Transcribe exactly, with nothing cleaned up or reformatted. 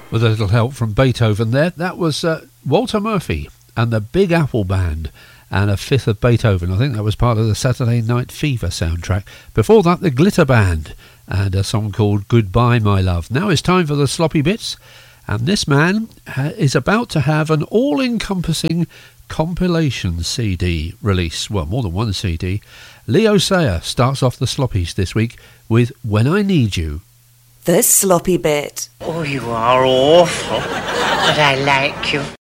With a little help from Beethoven there. That was uh, Walter Murphy and the Big Apple Band and a fifth of Beethoven. I think that was part of the Saturday Night Fever soundtrack. Before that, the Glitter Band and a song called Goodbye My Love. Now it's time for the sloppy bits, and this man ha- is about to have an all-encompassing compilation C D release. Well, more than one C D. Leo Sayer starts off the sloppies this week with When I Need You. The sloppy bit. Oh, you are awful, but I like you.